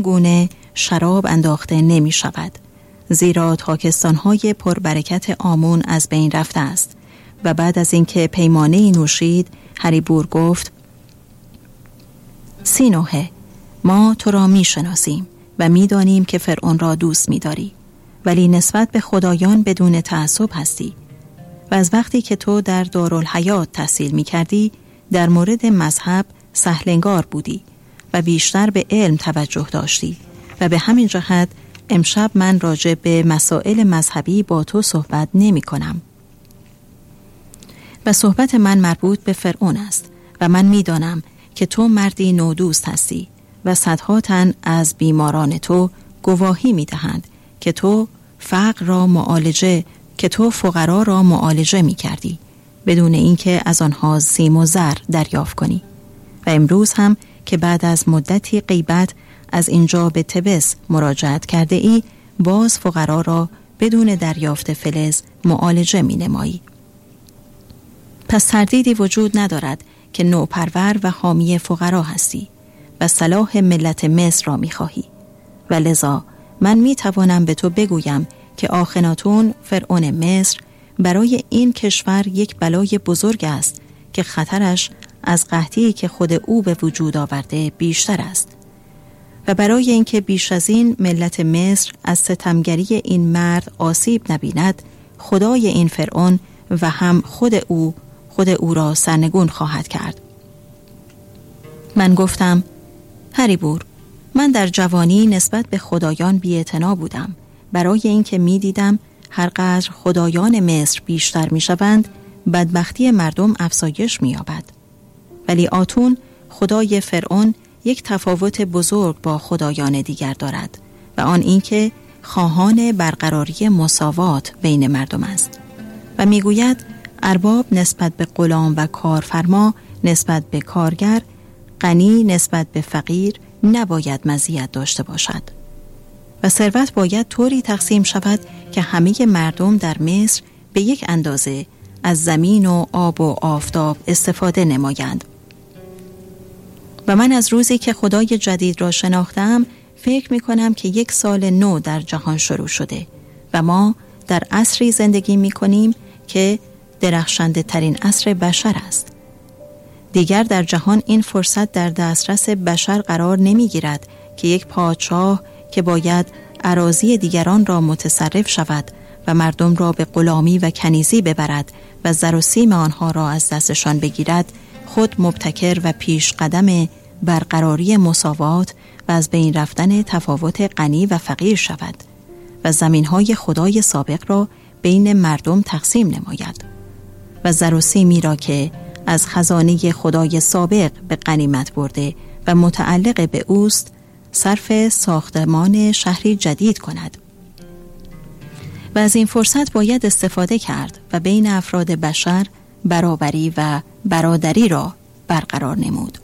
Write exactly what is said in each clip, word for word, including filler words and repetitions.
گونه شراب انداخته نمی شود، زیرا تاکستان‌های پربرکت آمون از بین رفته است. و بعد از اینکه پیمانه نوشید، هریبور گفت: سینوهه، ما تو را می شناسیم و می دانیم که فرعون را دوست می داری، ولی نسبت به خدایان بدون تعصب هستی و از وقتی که تو در دارالحیات تحصیل می کردی در مورد مذهب سهلنگار بودی و بیشتر به علم توجه داشتی و به همین جهت امشب من راجع به مسائل مذهبی با تو صحبت نمی کنم و صحبت من مربوط به فرعون است و من می دانم که تو مردی نودوست هستی و صدها تن از بیماران تو گواهی می دهند که تو فقر را معالجه که تو فقرا را معالجه می کردی بدون اینکه از آنها سیم و زر دریافت کنی. و امروز هم که بعد از مدتی غیبت از اینجا به تبس مراجعت کرده ای، باز فقرا را بدون دریافت فلز معالجه می نمایی. پس تردیدی وجود ندارد که نوپرور و حامی فقرا هستی و صلاح ملت مصر را می خواهی و لذا من می توانم به تو بگویم که آخناتون فرعون مصر برای این کشور یک بلای بزرگ است که خطرش از قحطی که خود او به وجود آورده بیشتر است و برای اینکه بیش از این ملت مصر از ستمگری این مرد آسیب نبیند، خدای این فرعون و هم خود او خود او را سرنگون خواهد کرد. من گفتم: هریبور، من در جوانی نسبت به خدایان بی‌اعتنا بودم، برای اینکه می دیدم هر قدر خدایان مصر بیشتر می شوند بدبختی مردم افزایش می یابد. ولی آتون خدای فرعون یک تفاوت بزرگ با خدایان دیگر دارد و آن اینکه خواهان برقراری مساوات بین مردم است و می گوید ارباب نسبت به غلام و کارفرما نسبت به کارگر، غنی نسبت به فقیر نباید مزیت داشته باشد و ثروت باید طوری تقسیم شود که همه مردم در مصر به یک اندازه از زمین و آب و آفتاب استفاده نمایند. و من از روزی که خدای جدید را شناختم فکر می کنم که یک سال نو در جهان شروع شده و ما در عصری زندگی می کنیم که درخشنده ترین عصر بشر است. دیگر در جهان این فرصت در دسترس بشر قرار نمی گیرد که یک پادشاه که باید اراضی دیگران را متصرف شود و مردم را به غلامی و کنیزی ببرد و زر و سیم آنها را از دستشان بگیرد، خود مبتکر و پیش قدم برقراری مساوات و از بین رفتن تفاوت غنی و فقیر شود و زمینهای خدای سابق را بین مردم تقسیم نماید و زر و سیمی را که از خزانه خدای سابق به غنیمت برده و متعلق به اوست صرف ساختمان شهری جدید کند. و از این فرصت باید استفاده کرد و بین افراد بشر برابری و برادری را برقرار نمود.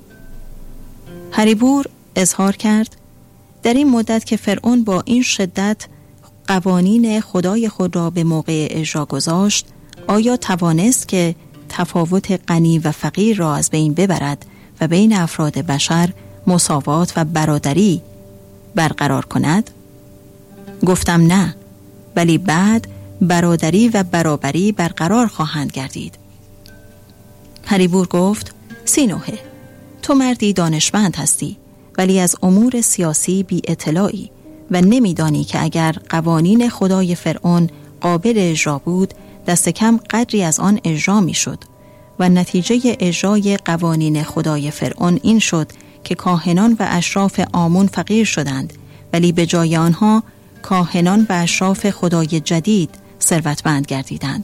هریبور اظهار کرد: در این مدت که فرعون با این شدت قوانین خدای خود را به موقع اجرا گذاشت، آیا توانست که تفاوت غنی و فقیر را از بین ببرد و بین افراد بشر مساوات و برادری برقرار کند؟ گفتم نه، ولی بعد برادری و برابری برقرار خواهند گردید. هریبور گفت: سینوهه، تو مردی دانشمند هستی ولی از امور سیاسی بی اطلاعی و نمیدانی که اگر قوانین خدای فرعون قابل اجرا بود دست کم قدری از آن اجرا می شد و نتیجه اجرای قوانین خدای فرعون این شد که کاهنان و اشراف آمون فقیر شدند، ولی به جای آنها کاهنان و اشراف خدای جدید ثروتمند گردیدند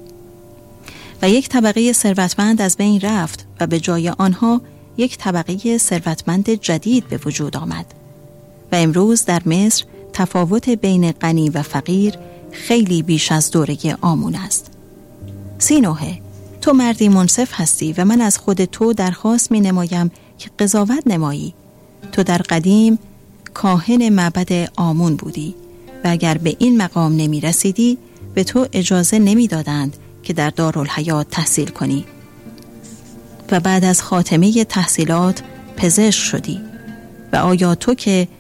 و یک طبقه ثروتمند از بین رفت و به جای آنها یک طبقه ثروتمند جدید به وجود آمد و امروز در مصر تفاوت بین غنی و فقیر خیلی بیش از دوره آمون است. سینوهه، تو مردی منصف هستی و من از خود تو درخواست می نمایم که قضاوت نمایی. تو در قدیم کاهن معبد آمون بودی و اگر به این مقام نمی رسیدی به تو اجازه نمی دادند که در دارالحیات تحصیل کنی و بعد از خاتمه تحصیلات پزشک شدی و آیا تو که